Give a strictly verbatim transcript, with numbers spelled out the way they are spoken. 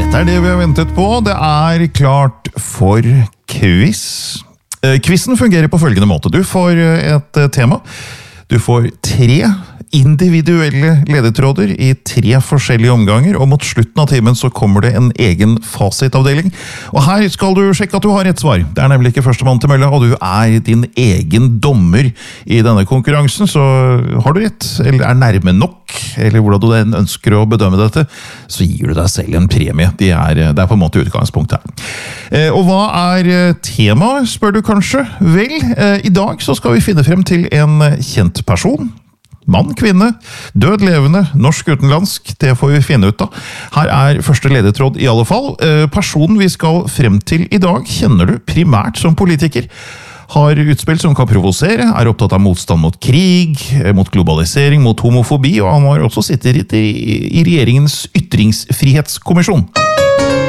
Dette er det vi har ventet på. Det er klart for quiz. Quizen fungerer på følgende måte. Du får et tema. Du får tre individuelle ledetråder i tre forskjellige omganger, og mot slutten av timen så kommer det en egen fasitavdeling. Og her skal du sjekke at du har rett svar. Det er nemlig ikke førstemann til mølla, og du er din egen dommer i denne konkurransen, så har du rett, eller er nærme nok, eller hvordan du ønsker å bedømme dette, så gir du deg selv en premie. Det er, det er på en måte utgangspunktet her. Og hva er temaet, spør du kanskje? Vel, i dag så skal vi finne frem til en kjent person. Mann, kvinne, død, levende, norsk, utenlandsk, det får vi finne ut av. Her er første ledetråd i alle fall. Personen vi skal frem til i dag kjenner du primært som politiker. Har utspill som kan provosere, er opptatt av motstand mot krig, mot globalisering, mot homofobi, og han har også sittet i regjeringens ytringsfrihetskommisjon.